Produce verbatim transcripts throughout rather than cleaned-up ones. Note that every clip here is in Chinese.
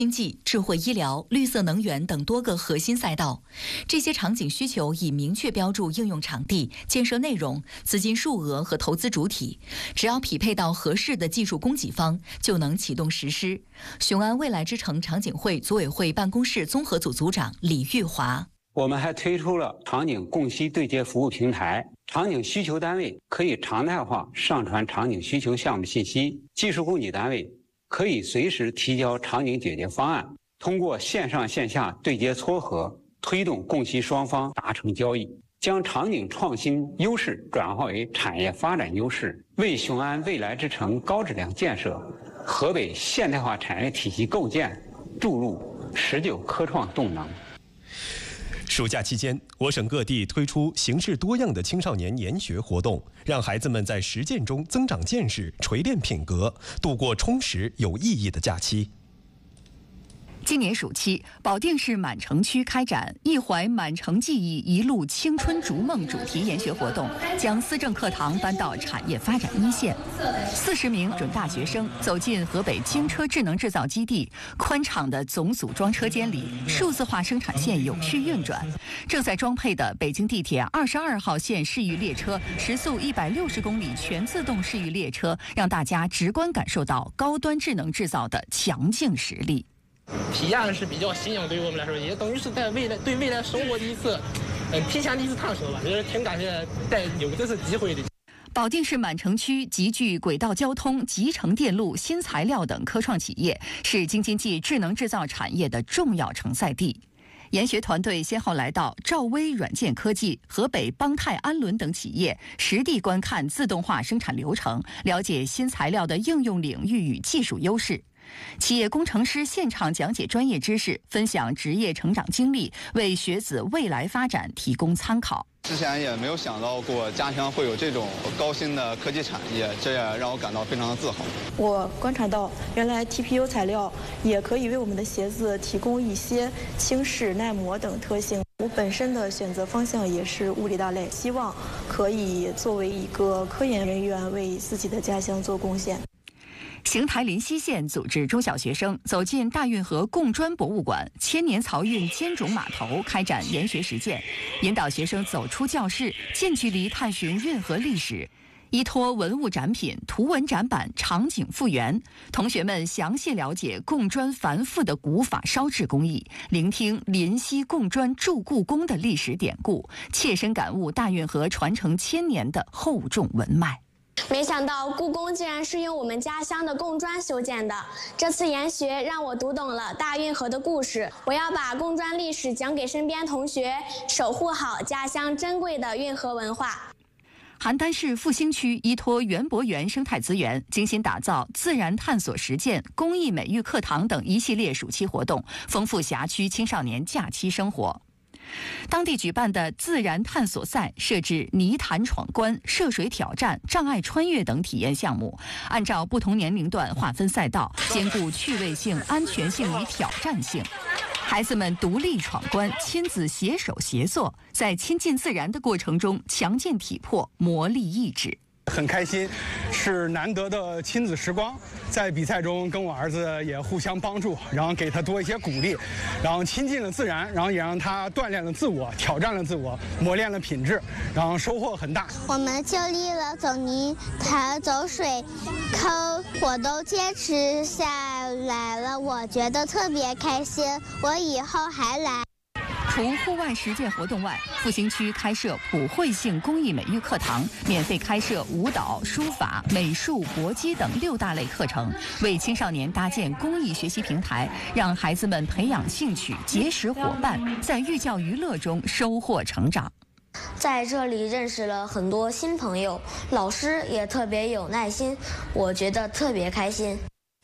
经济、智慧医疗、绿色能源等多个核心赛道。这些场景需求已明确标注应用场地、建设内容、资金数额和投资主体，只要匹配到合适的技术供给方，就能启动实施。雄安未来之城场景会组委会办公室综合组组长李玉华。 我们还推出了场景供需对接服务平台，场景需求单位可以常态化上传场景需求项目信息，技术供给单位可以随时提交场景解决方案，通过线上线下对接撮合，推动供需双方达成交易，将场景创新优势转化为产业发展优势，为雄安未来之城高质量建设、河北现代化产业体系构建注入持久科创动能。 暑假期间，我省各地推出形式多样的青少年研学活动，让孩子们在实践中增长见识、锤炼品格，度过充实有意义的假期。 今年暑期，保定市满城区开展“一怀满城记忆，一路青春逐梦”主题研学活动，将思政课堂搬到产业发展一线。四十名准大学生走进河北京车智能制造基地，宽敞的总组装车间里，数字化生产线有序运转。正在装配的北京地铁二十二号线市域列车，时速一百六十公里全自动市域列车，让大家直观感受到高端智能制造的强劲实力。 体验是比较新颖，对于我们来说，也等于是在未来对未来生活的一次，嗯，提前的一次探索吧，也是挺感谢带有这次机会的。 保定市满城区集聚轨道交通、集成电路、新材料等科创企业，是京津冀智能制造产业的重要承载地。研学团队先后来到兆威软件科技、河北邦泰安伦等企业，实地观看自动化生产流程，了解新材料的应用领域与技术优势。企业工程师现场讲解专业知识，分享职业成长经历，为学子未来发展提供参考。 之前也没有想到过家乡会有这种高新的科技产业，这也让我感到非常的自豪。 我观察到，原来 T P U 材料也可以为我们的鞋子提供一些轻适、耐磨等特性。我本身的选择方向也是物理大类，希望可以作为一个科研人员为自己的家乡做贡献。 邢台临溪县组织中小学生走进大运河贡砖博物馆、千年漕运尖种码头，开展研学实践，引导学生走出教室，近距离探寻运河历史。依托文物展品、图文展板、场景复原，同学们详细了解贡砖繁复的古法烧制工艺，聆听临溪贡砖筑故宫的历史典故，切身感悟大运河传承千年的厚重文脉。 没想到故宫竟然是用我们家乡的贡砖修建的。这次研学让我读懂了大运河的故事，我要把贡砖历史讲给身边同学，守护好家乡珍贵的运河文化。 邯郸市复兴区依托园博园生态资源，精心打造自然探索实践、公益美育课堂等一系列暑期活动，丰富辖区青少年假期生活。当地举办的自然探索赛设置泥潭闯关、涉水挑战、障碍穿越等体验项目，按照不同年龄段划分赛道，兼顾趣味性、安全性与挑战性。孩子们独立闯关，亲子携手协作，在亲近自然的过程中强健体魄，磨砺意志。 很开心，是难得的亲子时光。在比赛中跟我儿子也互相帮助，然后给他多一些鼓励，然后亲近了自然，然后也让他锻炼了自我，挑战了自我，磨练了品质，然后收获很大。 我们经历了走泥潭、走水坑，我都坚持下来了，我觉得特别开心，我以后还来。 除户外实践活动外，复兴区开设普惠性公益美育课堂，免费开设舞蹈、书法、美术、搏击等六大类课程，为青少年搭建公益学习平台，让孩子们培养兴趣、结识伙伴，在寓教于乐中收获成长。 在这里认识了很多新朋友，老师也特别有耐心，我觉得特别开心。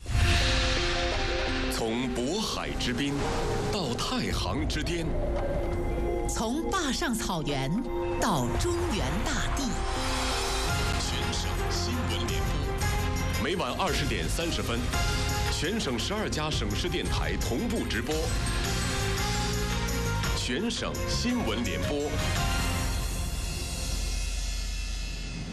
从渤海之滨到太行之巅， 从坝上草原到中原大地， 全省新闻联播，每晚二十点三十分，全省十二家省市电台同步直播。全省新闻联播。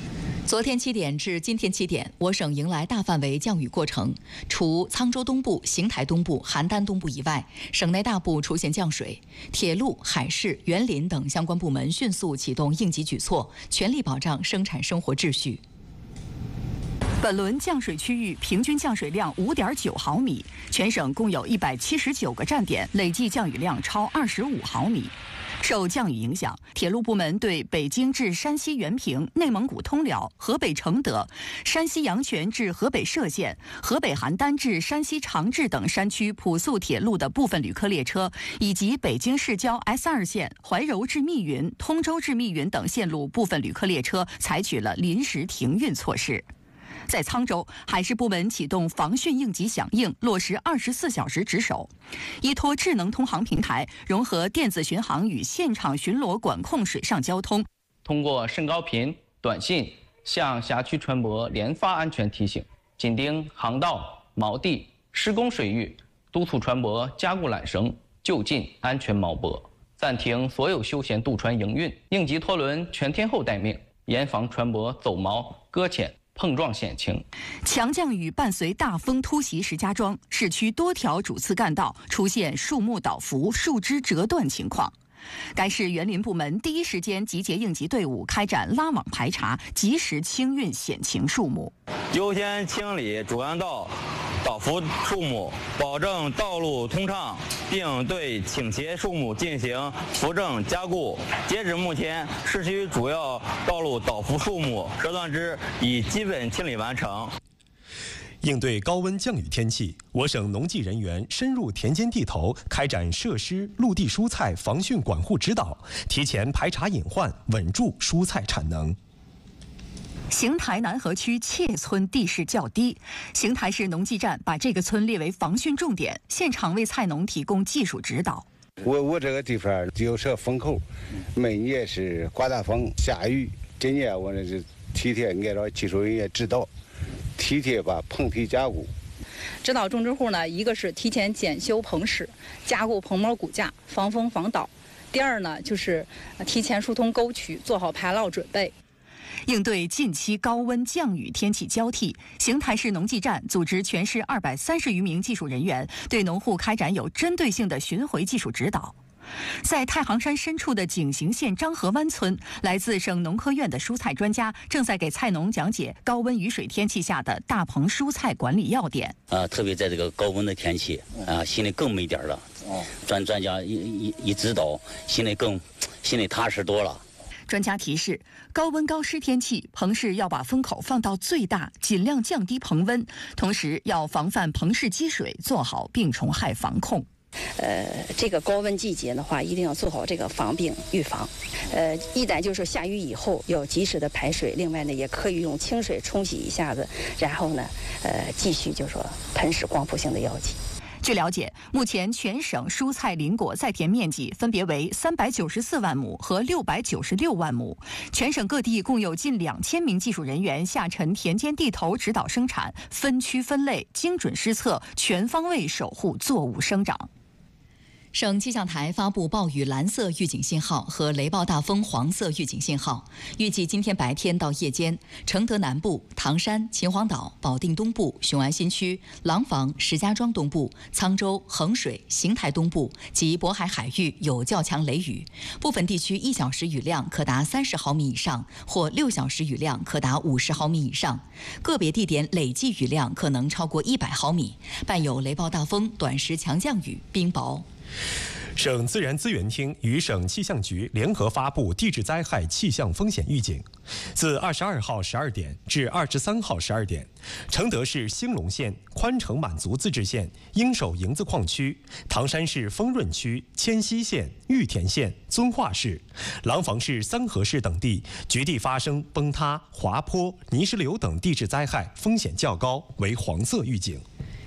昨天七点至今天七点，我省迎来大范围降雨过程，除沧州东部、邢台东部、邯郸东部以外，省内大部出现降水。铁路、海事、园林等相关部门迅速启动应急举措，全力保障生产生活秩序。 本轮降水区域平均降水量五点九毫米，全省共有一百七十九个站点，累计降雨量超二十五毫米。受降雨影响，铁路部门对北京至山西原平、内蒙古通辽、河北承德、山西阳泉至河北涉县、河北邯郸至山西长治等山区普速铁路的部分旅客列车，以及北京市郊 S 二线怀柔至密云、通州至密云等线路部分旅客列车采取了临时停运措施。在沧州，海事部门启动防汛应急响应，落实二十四小时值守。依托智能通航平台，融合电子巡航与现场巡逻管控水上交通， 通过甚高频短信向辖区船舶连发安全提醒，紧盯航道、锚地、施工水域，督促船舶加固缆绳，就近安全锚泊，暂停所有休闲渡船营运，应急拖轮全天候待命，严防船舶走锚、搁浅、碰撞险情。 强降雨伴随大风突袭石家庄，市区多条主次干道出现树木倒伏、树枝折断情况。该市园林部门第一时间集结应急队伍，开展拉网排查，及时清运险情树木， 优先清理主干道倒伏树木，保证道路通畅，并对倾斜树木进行扶正加固。截止目前，市区主要道路倒伏树木折断枝已基本清理完成。 应对高温降雨天气，我省农技人员深入田间地头，开展设施、陆地蔬菜防汛管护指导，提前排查隐患，稳住蔬菜产能。 邢台南河区切村地势较低，邢台市农技站把这个村列为防汛重点，现场为菜农提供技术指导。 我我这个地方就是风口，每年是刮大风下雨，今年我呢就提前挨着技术人员指导，提前把棚体加固。 指导种植户呢，一个是提前检修棚室，加固棚膜骨架，防风防倒；第二呢，就是提前疏通沟渠，做好排涝准备。 应对近期高温降雨天气交替，邢台市农技站组织全市二百三十余名技术人员，对农户开展有针对性的巡回技术指导。在太行山深处的井陉县张河湾村，来自省农科院的蔬菜专家正在给菜农讲解高温雨水天气下的大棚蔬菜管理要点。 啊，特别在这个高温的天气啊，心里更没底儿了。专专家一一一指导，心里更心里踏实多了。 专家提示，高温高湿天气，棚室要把风口放到最大，尽量降低棚温，同时要防范棚室积水，做好病虫害防控。 呃，这个高温季节的话，一定要做好这个防病预防。呃，一旦就是下雨以后，要及时的排水。另外呢，也可以用清水冲洗一下子，然后呢，呃，继续就说喷施光伏性的药剂。 据了解，目前全省蔬菜林果在田面积分别为三百九十四万亩和六百九十六万亩，全省各地共有近两千名技术人员下沉田间地头指导生产，分区分类，精准施策，全方位守护作物生长。 省气象台发布暴雨蓝色预警信号和雷暴大风黄色预警信号，预计今天白天到夜间，承德南部、唐山、秦皇岛、保定东部、雄安新区、廊坊、石家庄东部、沧州、衡水、邢台东部及渤海海域有较强雷雨，部分地区一小时雨量可达三十毫米以上，或六小时雨量可达五十毫米以上，个别地点累计雨量可能超过一百毫米，伴有雷暴大风、短时强降雨、冰雹。 省自然资源厅与省气象局联合发布地质灾害气象风险预警。自二十二号十二点至二十三号十二点，承德市兴隆县宽城满族自治县应守营子矿区、唐山市丰润区、迁西县、玉田县、遵化市、廊坊市三河市等地局地发生崩塌、滑坡、泥石流等地质灾害风险较高，为黄色预警。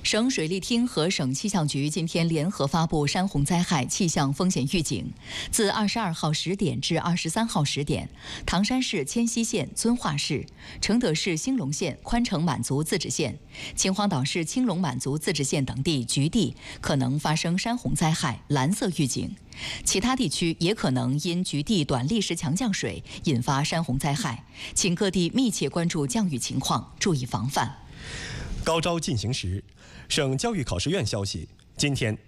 省水利厅和省气象局今天联合发布山洪灾害气象风险预警。自二十二号十点至二十三号十点，唐山市迁西县遵化市、承德市兴隆县宽城满族自治县、秦皇岛市青龙满族自治县等地局地可能发生山洪灾害蓝色预警。其他地区也可能因局地短历时强降水引发山洪灾害，请各地密切关注降雨情况，注意防范。 高招进行时，省教育考试院消息，今天